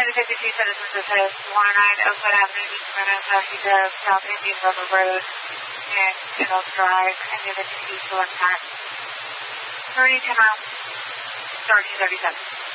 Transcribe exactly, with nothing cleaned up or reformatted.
to fifty-two Citizens Assist, one oh nine Oakwood Avenue, East Smyrna, southeast of South Indian River Road, and Kendall Drive, and give it to East Impact. thirty-two miles, thirty thirty-seven.